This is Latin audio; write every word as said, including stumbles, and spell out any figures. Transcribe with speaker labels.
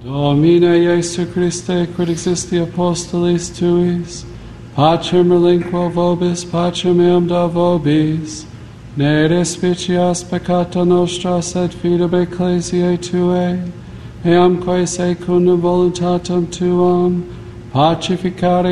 Speaker 1: Domine Iesu Christe, quid existi apostolis tuis, pacem relinquo vobis, pacem eam da vobis, ne despicias peccata nostra, sed fidem ecclesiae tuae, eam quae secundum voluntatem tuam, pacificare